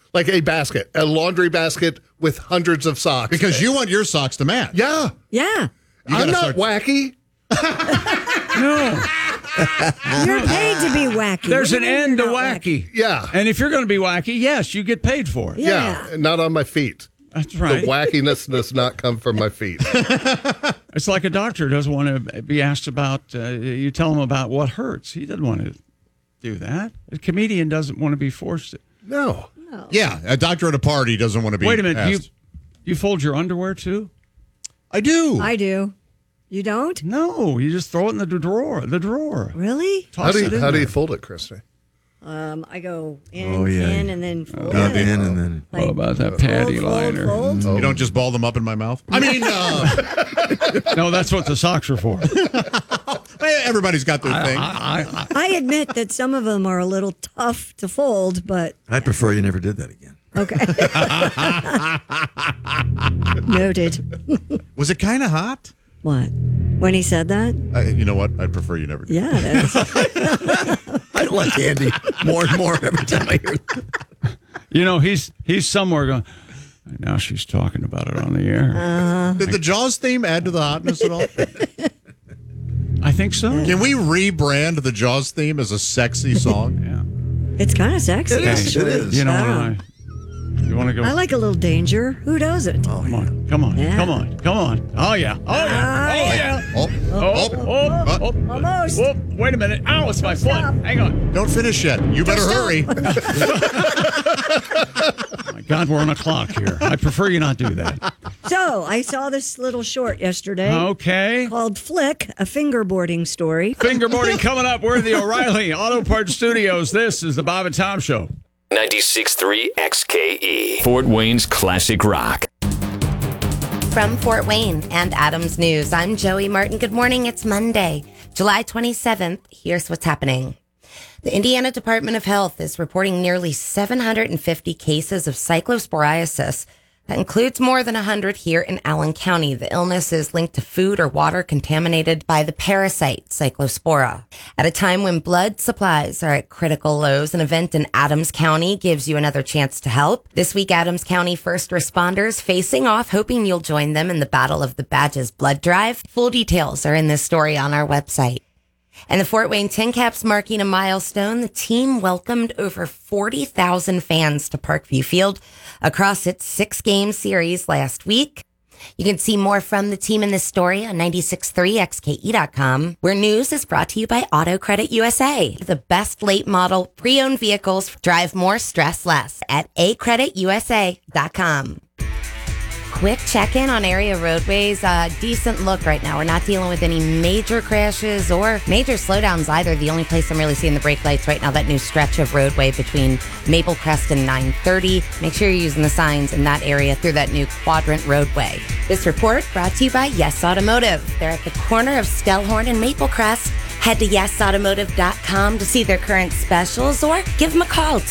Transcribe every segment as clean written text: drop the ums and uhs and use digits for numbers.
Like a basket, a laundry basket with hundreds of socks. Because you want your socks to match. Yeah. Yeah. I'm not wacky. No. You're paid to be wacky. There's What an do you mean end to you're not wacky. Yeah. And if you're going to be wacky, yes, you get paid for it. Yeah. Not on my feet. That's right. The wackiness does not come from my feet. It's like a doctor doesn't want to be asked about, you tell him about what hurts. He doesn't want to do that. A comedian doesn't want to be forced to. No. Yeah, a doctor at a party doesn't want to be Wait a minute, asked. you fold your underwear too? I do. I do. You don't? No, you just throw it in the drawer. The drawer. Really? Toss it in How do there. you fold it, Christy? I go in and then fold Up it. in and then. Like, What about that patty fold, liner? fold. You don't just ball them up in my mouth? I mean, No, that's what the socks are for. everybody's got their thing. I admit that some of them are a little tough to fold, but I prefer you never did that again. okay. Noted. Was it kind of hot? What? When he said that? You know what? I'd prefer you never did. Yeah, that's, I like Andy more and more every time I hear that. You know, he's somewhere going, now she's talking about it on the air. Did the Jaws theme add to the hotness at all? I think so. Can we rebrand the Jaws theme as a sexy song? Yeah. it's kind of sexy. It is. actually. It is. You know Yeah. what? You want to go? I like a little danger. Who doesn't? Come on. Come on. Yeah. Come on. Come on. Oh, yeah. Oh, yeah. Oh, yeah. Oh, Almost. Oh, wait a minute. Ow, it's my foot. Hang on. don't finish yet. You better hurry. Oh, my God, we're on a clock here. I prefer you not do that. So I saw this little short yesterday Okay. called Flick, a fingerboarding story. Fingerboarding coming up. We're at the O'Reilly Auto Parts Studios. This is the Bob and Tom Show. 96.3 XKE, Fort Wayne's classic rock. From Fort Wayne and Adams News, I'm Joey Martin. Good morning. It's Monday, July 27th. Here's what's happening. The Indiana Department of Health is reporting nearly 750 cases of cyclosporiasis. That includes more than 100 here in Allen County. The illness is linked to food or water contaminated by the parasite Cyclospora. At a time when blood supplies are at critical lows, an event in Adams County gives you another chance to help. This week, Adams County first responders facing off, hoping you'll join them in the Battle of the Badges blood drive. Full details are in this story on our website. And the Fort Wayne Tin Caps marking a milestone, the team welcomed over 40,000 fans to Parkview Field across its 6-game series last week. You can see more from the team in this story on 963xke.com, where news is brought to you by Auto Credit USA. The best late model pre-owned vehicles drive more, stress less at acreditusa.com. Quick check-in on area roadways. Decent look right now. We're not dealing with any major crashes or major slowdowns either. The only place I'm really seeing the brake lights right now, that new stretch of roadway between Maple Crest and 930. Make sure you're using the signs in that area through that new quadrant roadway. This report brought to you by Yes Automotive. They're at the corner of Stellhorn and Maple Crest. Head to yesautomotive.com to see their current specials or give them a call,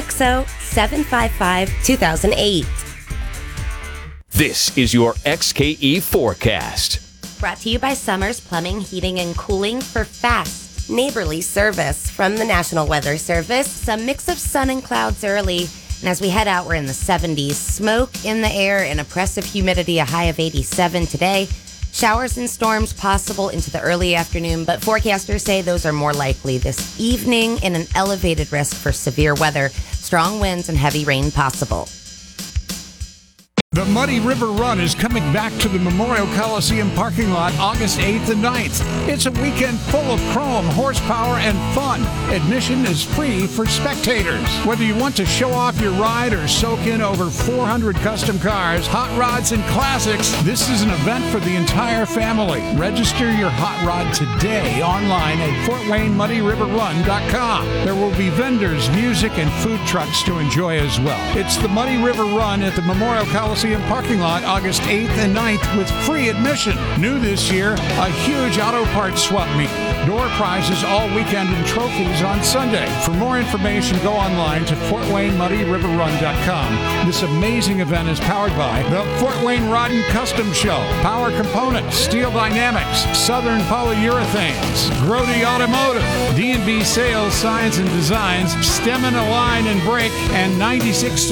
260-755-2008. This is your XKE forecast. Brought to you by Summers Plumbing, Heating, and Cooling for fast, neighborly service. From the National Weather Service, some mix of sun and clouds early. And as we head out, we're in the 70s. Smoke in the air and oppressive humidity, a high of 87 today. Showers and storms possible into the early afternoon, but forecasters say those are more likely this evening and an elevated risk for severe weather. Strong winds and heavy rain possible. The Muddy River Run is coming back to the Memorial Coliseum parking lot August 8th and 9th. It's a weekend full of chrome, horsepower, and fun. Admission is free for spectators. Whether you want to show off your ride or soak in over 400 custom cars, hot rods, and classics, this is an event for the entire family. Register your hot rod today online at FortWayneMuddyRiverRun.com. There will be vendors, music, and food trucks to enjoy as well. It's the Muddy River Run at the Memorial Coliseum parking lot August 8th and 9th with free admission. New this year, a huge auto parts swap meet. Door prizes all weekend and trophies on Sunday. For more information, go online to FortWayneMuddyRiverRun.com. This amazing event is powered by the Fort Wayne Rod and Custom Show, Power Components, Steel Dynamics, Southern Polyurethanes, Grody Automotive, D&B Sales, Signs and Designs, Stem and Align and Brake, and 96